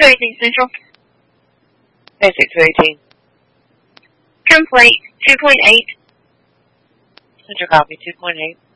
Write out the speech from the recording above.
218 Central. Basic 218. Complete 2.8. Central copy 2.8.